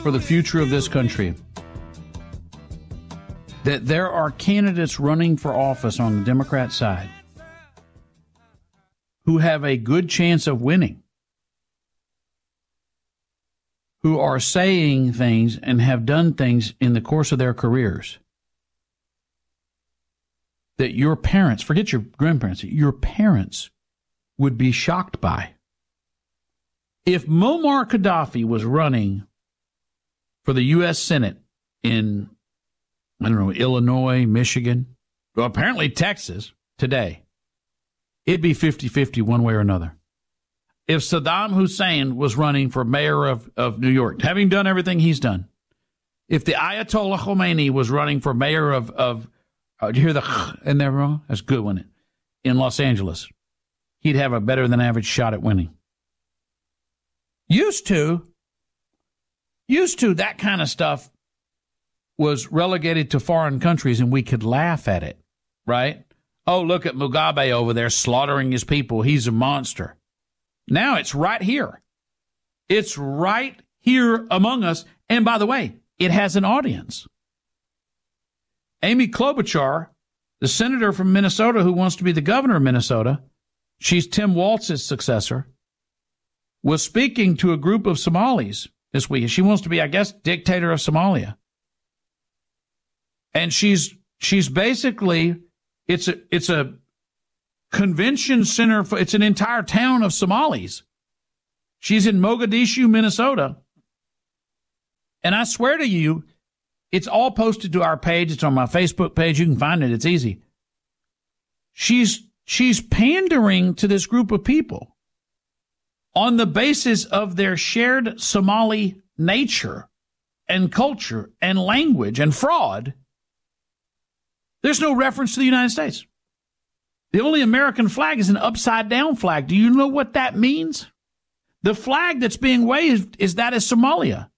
for the future of this country, that there are candidates running for office on the Democrat side who have a good chance of winning, who are saying things and have done things in the course of their careers that your parents, forget your grandparents, your parents would be shocked by. If Muammar Gaddafi was running for the U.S. Senate in, I don't know, Illinois, Michigan, well, apparently Texas today, it'd be 50-50 one way or another. If Saddam Hussein was running for mayor of New York, having done everything he's done, if the Ayatollah Khomeini was running for mayor of did you hear the in there wrong? That's good, wasn't it? In Los Angeles, he'd have a better than average shot at winning. Used to, that kind of stuff was relegated to foreign countries and we could laugh at it, right? Oh, look at Mugabe over there slaughtering his people. He's a monster. Now it's right here. It's right here among us. And by the way, it has an audience. Amy Klobuchar, the senator from Minnesota who wants to be the governor of Minnesota, she's Tim Walz's successor, was speaking to a group of Somalis this week. She wants to be, I guess, dictator of Somalia. And she's basically, it's a convention center for, it's an entire town of Somalis. She's in Mogadishu, Minnesota. And I swear to you, it's all posted to our page. It's on my Facebook page. You can find it. It's easy. She's pandering to this group of people on the basis of their shared Somali nature and culture and language and fraud. There's no reference to the United States. The only American flag is an upside-down flag. Do you know what that means? The flag that's being waved is that of Somalia.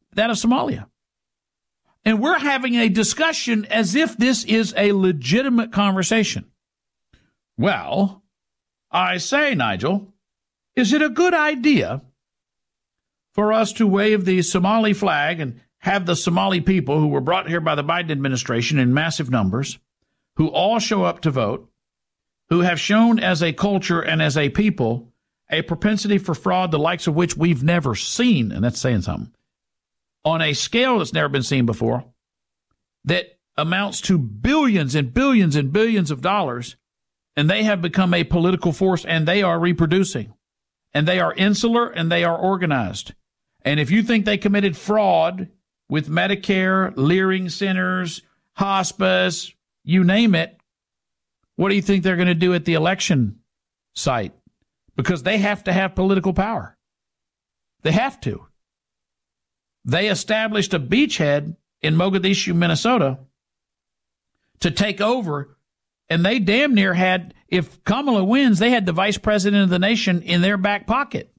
And we're having a discussion as if this is a legitimate conversation. Well, I say, Nigel, is it a good idea for us to wave the Somali flag and have the Somali people who were brought here by the Biden administration in massive numbers, who all show up to vote, who have shown as a culture and as a people a propensity for fraud, the likes of which we've never seen, and that's saying something, on a scale that's never been seen before, that amounts to billions and billions and billions of dollars, and they have become a political force, and they are reproducing, and they are insular, and they are organized. And if you think they committed fraud with Medicare, Leering Centers, hospice, you name it, what do you think they're going to do at the election site? Because they have to have political power. They have to. They established a beachhead in Mogadishu, Minnesota, to take over, and they damn near had, if Kamala wins, they had the vice president of the nation in their back pocket.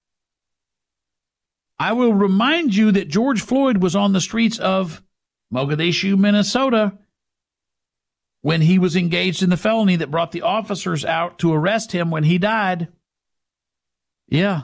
I will remind you that George Floyd was on the streets of Mogadishu, Minnesota, when he was engaged in the felony that brought the officers out to arrest him when he died. Yeah.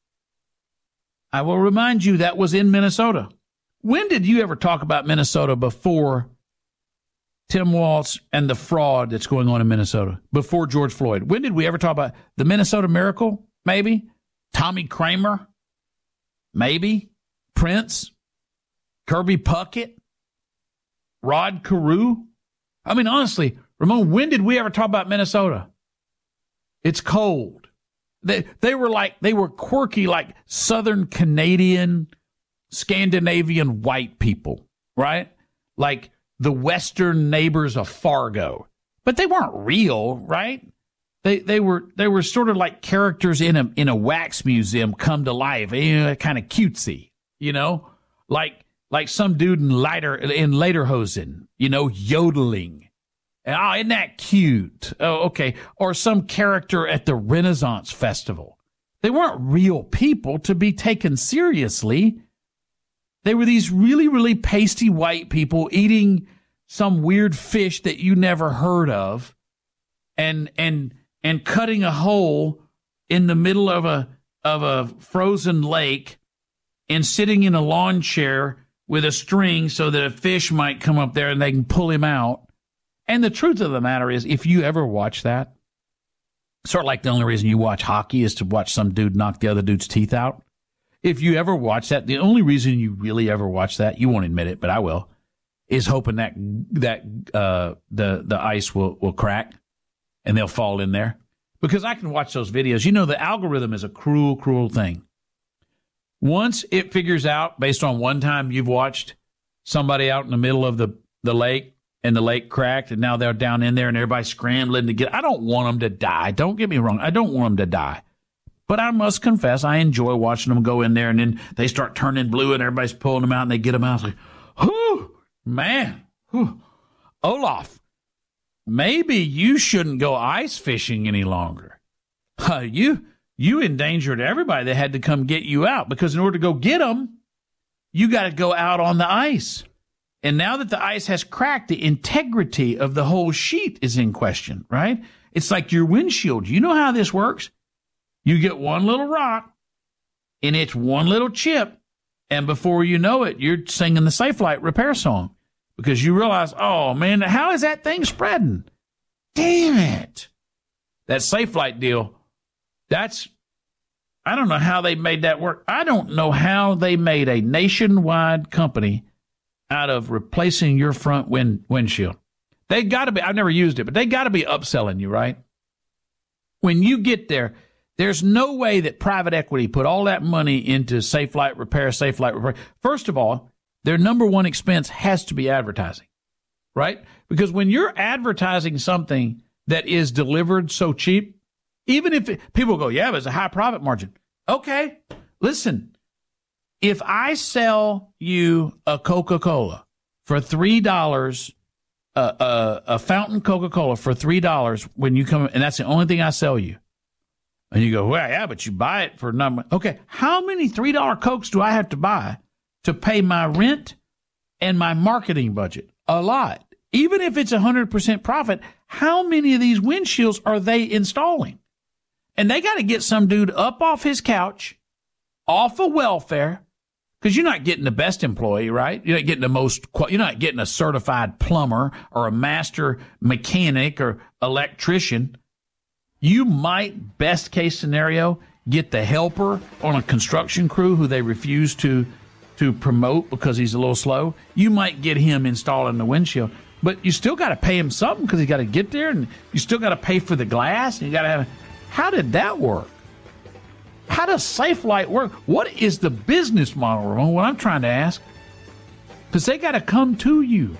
I will remind you that was in Minnesota. When did you ever talk about Minnesota before Tim Walz and the fraud that's going on in Minnesota? Before George Floyd? When did we ever talk about the Minnesota Miracle? Maybe. Tommy Kramer? Maybe. Prince? Kirby Puckett? Rod Carew? I mean, honestly, Ramon, when did we ever talk about Minnesota? It's cold. They were quirky, like Southern Canadian, Scandinavian white people, right? Like the Western neighbors of Fargo. But they weren't real, right? They were sort of like characters in a wax museum come to life, kind of cutesy, like some dude in Lederhosen, yodeling. Oh, isn't that cute? Oh, okay. Or some character at the Renaissance Festival. They weren't real people to be taken seriously. They were these really, really pasty white people eating some weird fish that you never heard of and cutting a hole in the middle of a frozen lake and sitting in a lawn chair with a string so that a fish might come up there and they can pull him out. And the truth of the matter is, if you ever watch that, sort of like the only reason you watch hockey is to watch some dude knock the other dude's teeth out. If you ever watch that, the only reason you really ever watch that, you won't admit it, but I will, is hoping that the ice will crack and they'll fall in there. Because I can watch those videos. You know, the algorithm is a cruel, cruel thing. Once it figures out, based on one time you've watched somebody out in the middle of the lake and the lake cracked and now they're down in there and everybody's scrambling to get, I don't want them to die. Don't get me wrong. I don't want them to die. But I must confess, I enjoy watching them go in there and then they start turning blue and everybody's pulling them out and they get them out. It's like, whew, man, whew. Olaf, maybe you shouldn't go ice fishing any longer. You endangered everybody that had to come get you out, because in order to go get them, you got to go out on the ice. And now that the ice has cracked, the integrity of the whole sheet is in question, right? It's like your windshield. You know how this works? You get one little rock, and it's one little chip, and before you know it, you're singing the Safelite repair song because you realize, oh, man, how is that thing spreading? Damn it. That Safelite deal, I don't know how they made that work. I don't know how they made a nationwide company out of replacing your front windshield. They got to be, I've never used it, but they got to be upselling you, right? When you get there, there's no way that private equity put all that money into Safelite repair. First of all, their number one expense has to be advertising, right? Because when you're advertising something that is delivered so cheap, even if people go, yeah, but it's a high profit margin. Okay, listen, if I sell you a Coca-Cola for $3, a fountain Coca-Cola for $3 when you come, and that's the only thing I sell you. And you go, well, yeah, but you buy it for number. Okay, how many $3 Cokes do I have to buy to pay my rent and my marketing budget? A lot. Even if it's 100% profit, how many of these windshields are they installing? And they got to get some dude up off his couch, off of welfare, because you're not getting the best employee, right? You're not getting you're not getting a certified plumber or a master mechanic or electrician. You might, best case scenario, get the helper on a construction crew who they refuse to promote because he's a little slow. You might get him installing the windshield, but you still got to pay him something because he's got to get there, and you still got to pay for the glass, and you got to have. How did that work? How does Safelite work? What is the business model, Ramon? What I'm trying to ask, because they got to come to you.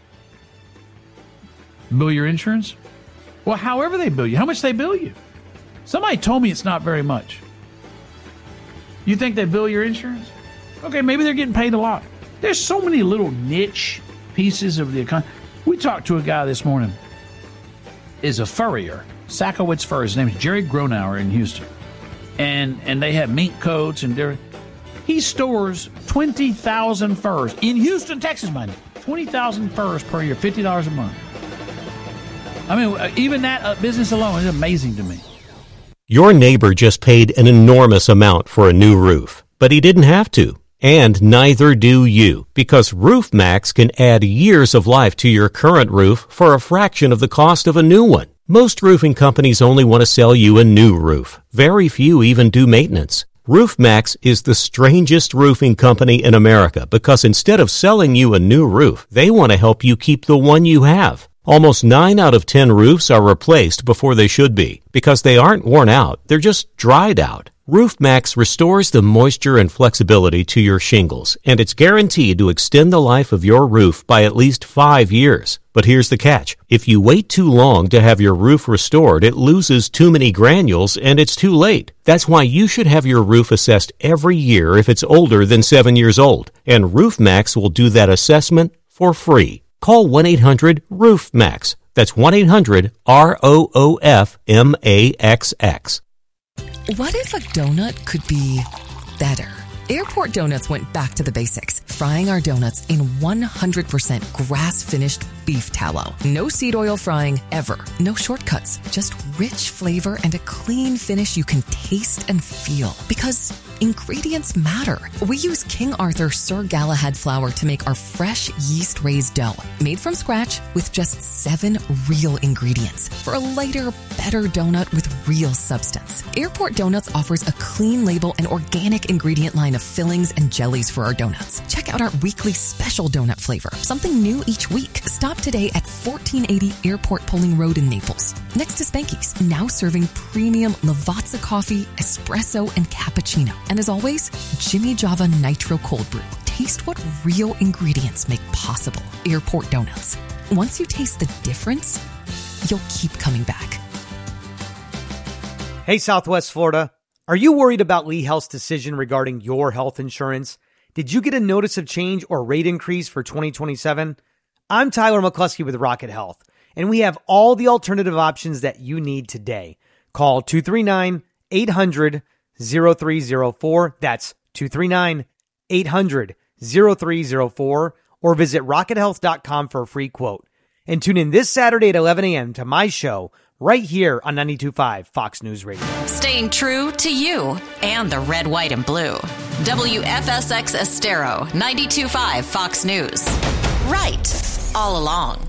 Bill your insurance? Well, however they bill you, how much they bill you? Somebody told me it's not very much. You think they bill your insurance? Okay, maybe they're getting paid a lot. There's so many little niche pieces of the economy. We talked to a guy this morning, is a furrier, Sakowitz Furs. His name is Jerry Gronauer in Houston. And they have mink coats and he stores 20,000 furs in Houston, Texas, mind you. 20,000 furs per year, $50 a month. I mean, even that business alone is amazing to me. Your neighbor just paid an enormous amount for a new roof, but he didn't have to. And neither do you, because RoofMax can add years of life to your current roof for a fraction of the cost of a new one. Most roofing companies only want to sell you a new roof. Very few even do maintenance. RoofMax is the strangest roofing company in America because instead of selling you a new roof, they want to help you keep the one you have. Almost 9 out of 10 roofs are replaced before they should be because they aren't worn out, they're just dried out. RoofMax restores the moisture and flexibility to your shingles, and it's guaranteed to extend the life of your roof by at least 5 years. But here's the catch. If you wait too long to have your roof restored, it loses too many granules and it's too late. That's why you should have your roof assessed every year if it's older than 7 years old. And RoofMax will do that assessment for free. Call 1-800-RoofMax. That's 1-800-ROOFMAXX. What if a donut could be better? Airport Donuts went back to the basics, frying our donuts in 100% grass-finished beef tallow. No seed oil frying ever. No shortcuts. Just rich flavor and a clean finish you can taste and feel. Because ingredients matter. We use King Arthur Sir Galahad flour to make our fresh yeast-raised dough, made from scratch with just 7 real ingredients for a lighter, better donut with real substance. Airport Donuts offers a clean label and organic ingredient line of fillings and jellies for our donuts. Check out our weekly special donut flavor, something new each week. Stop today at 1480 Airport Pulling Road in Naples, next to Spanky's, now serving premium Lavazza coffee, espresso, and cappuccino. And as always, Jimmy Java Nitro Cold Brew. Taste what real ingredients make possible. Airport Donuts. Once you taste the difference, you'll keep coming back. Hey, Southwest Florida. Are you worried about Lee Health's decision regarding your health insurance? Did you get a notice of change or rate increase for 2027? I'm Tyler McCluskey with Rocket Health, and we have all the alternative options that you need today. Call 239-800-0304. That's 239-800-0304, or visit rockethealth.com for a free quote. And tune in this Saturday at 11 a.m. to my show right here on 92.5 Fox News Radio. Staying true to you and the red, white, and blue. WFSX Estero, 92.5 Fox News. Right all along.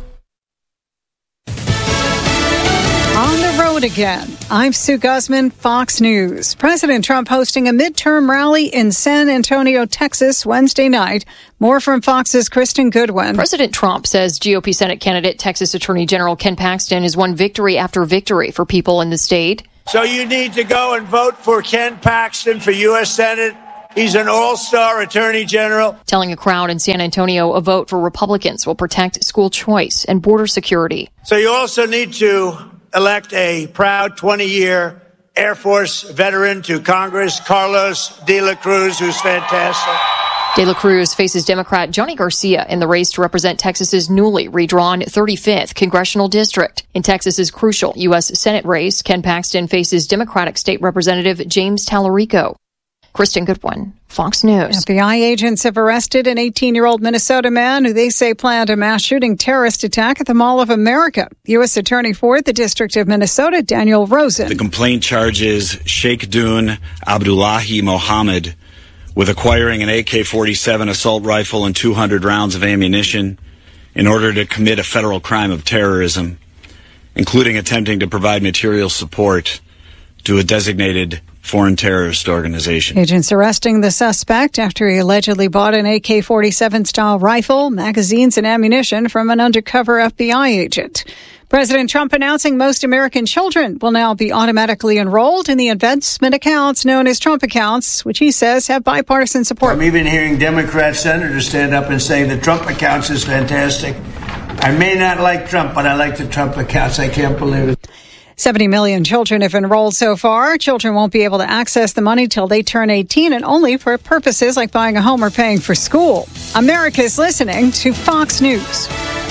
On the road again. I'm Sue Guzman, Fox News. President Trump hosting a midterm rally in San Antonio, Texas, Wednesday night. More from Fox's Kristen Goodwin. President Trump says GOP Senate candidate Texas Attorney General Ken Paxton has won victory after victory for people in the state. So you need to go and vote for Ken Paxton for U.S. Senate. He's an all-star attorney general. Telling a crowd in San Antonio a vote for Republicans will protect school choice and border security. So you also need to elect a proud 20-year Air Force veteran to Congress, Carlos De La Cruz, who's fantastic. De La Cruz faces Democrat Johnny Garcia in the race to represent Texas's newly redrawn 35th congressional district. In Texas's crucial U.S. Senate race, Ken Paxton faces Democratic State Representative James Tallarico. Kristen Goodwin, Fox News. FBI agents have arrested an 18-year-old Minnesota man who they say planned a mass shooting terrorist attack at the Mall of America. U.S. Attorney for the District of Minnesota, Daniel Rosen. The complaint charges Sheikh Dun Abdullahi Mohammed with acquiring an AK-47 assault rifle and 200 rounds of ammunition in order to commit a federal crime of terrorism, including attempting to provide material support to a designated foreign terrorist organization. Agents arresting the suspect after he allegedly bought an AK-47 style rifle, magazines, and ammunition from an undercover FBI agent. President Trump announcing most American children will now be automatically enrolled in the investment accounts known as Trump accounts, which he says have bipartisan support. I'm even hearing Democrat senators stand up and say the Trump accounts is fantastic. I may not like Trump, but I like the Trump accounts. I can't believe it. 70 million children have enrolled so far. Children won't be able to access the money till they turn 18 and only for purposes like buying a home or paying for school. America's listening to Fox News.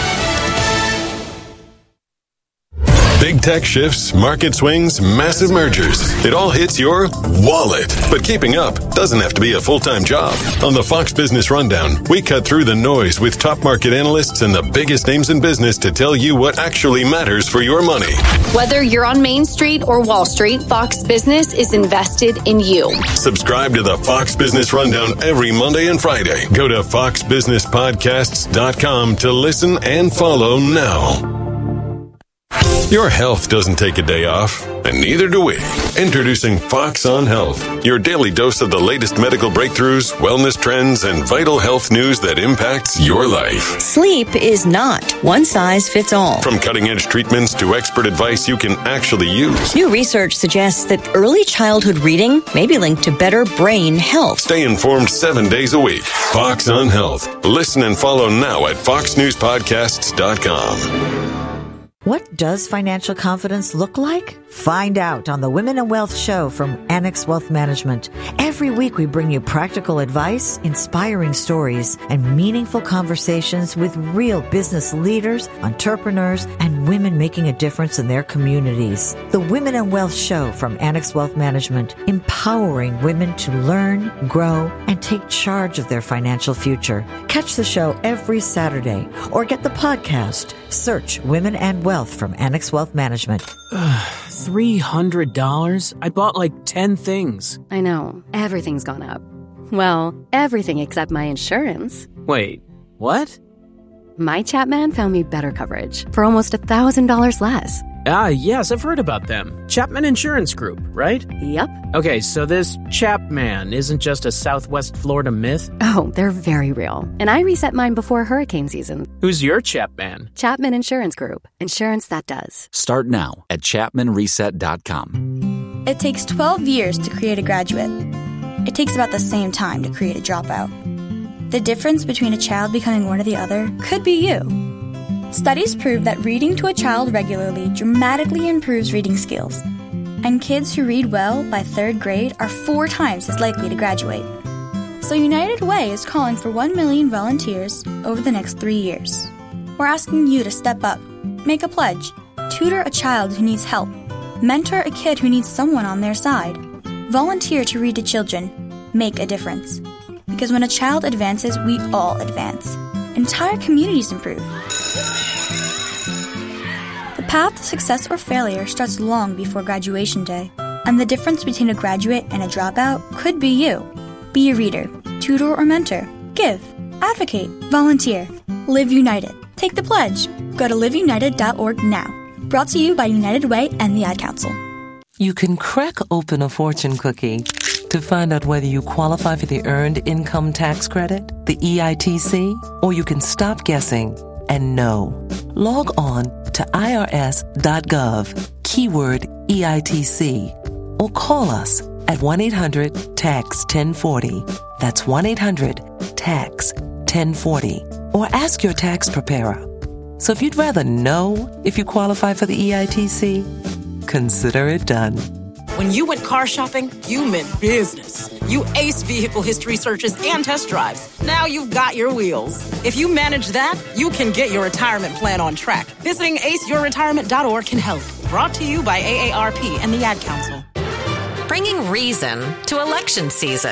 Big tech shifts, market swings, massive mergers. It all hits your wallet. But keeping up doesn't have to be a full-time job. On the Fox Business Rundown, we cut through the noise with top market analysts and the biggest names in business to tell you what actually matters for your money. Whether you're on Main Street or Wall Street, Fox Business is invested in you. Subscribe to the Fox Business Rundown every Monday and Friday. Go to foxbusinesspodcasts.com to listen and follow now. Your health doesn't take a day off, and neither do we. Introducing Fox on Health, your daily dose of the latest medical breakthroughs, wellness trends, and vital health news that impacts your life. Sleep is not one size fits all. From cutting-edge treatments to expert advice you can actually use. New research suggests that early childhood reading may be linked to better brain health. Stay informed 7 days a week. Fox on Health. Listen and follow now at foxnewspodcasts.com. What does financial confidence look like? Find out on the Women and Wealth Show from Annex Wealth Management. Every week we bring you practical advice, inspiring stories, and meaningful conversations with real business leaders, entrepreneurs, and women making a difference in their communities. The Women and Wealth Show from Annex Wealth Management, empowering women to learn, grow, and take charge of their financial future. Catch the show every Saturday or get the podcast. Search Women and Wealth from Annex Wealth Management. $300? I bought like 10 things. I know. Everything's gone up. Well, everything except my insurance. Wait, what? My Chapman found me better coverage for almost $1,000 less. Ah, yes, I've heard about them. Chapman Insurance Group, right? Yep. Okay, so this Chapman isn't just a Southwest Florida myth? Oh, they're very real. And I reset mine before hurricane season. Who's your Chapman? Chapman Insurance Group. Insurance that does. Start now at ChapmanReset.com. It takes 12 years to create a graduate. It takes about the same time to create a dropout. The difference between a child becoming one or the other could be you. Studies prove that reading to a child regularly dramatically improves reading skills. And kids who read well by 3rd grade are 4 times as likely to graduate. So United Way is calling for 1 million volunteers over the next 3 years. We're asking you to step up, make a pledge, tutor a child who needs help, mentor a kid who needs someone on their side, volunteer to read to children, make a difference. Because when a child advances, we all advance. Entire communities improve. The path to success or failure starts long before graduation day, and the difference between a graduate and a dropout could be you. Be a reader, tutor or mentor, give, advocate, volunteer. Live United. Take the pledge. Go to liveunited.org now. Brought to you by United Way and the Ad Council. You can crack open a fortune cookie to find out whether you qualify for the Earned Income Tax Credit, the EITC, or you can stop guessing and know. Log on to irs.gov, keyword EITC, or call us at 1-800-TAX-1040. That's 1-800-TAX-1040. Or ask your tax preparer. So if you'd rather know if you qualify for the EITC, consider it done. When you went car shopping, you meant business. You aced vehicle history searches and test drives. Now you've got your wheels. If you manage that, you can get your retirement plan on track. Visiting aceyourretirement.org can help. Brought to you by AARP and the Ad Council. Bringing reason to election season.